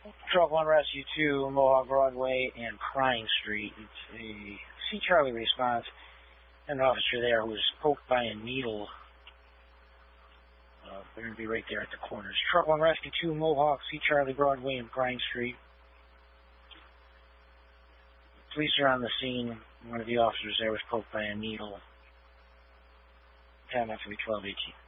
Truck 1 Rescue 2, Mohawk Broadway and Pine Street. It's a C. Charlie response. An officer there who was poked by a needle. They're going to be right there at the corners. Truck 1 Rescue 2, Mohawk, C. Charlie Broadway and Pine Street. Police are on the scene. One of the officers there was poked by a needle. Time after 12:18.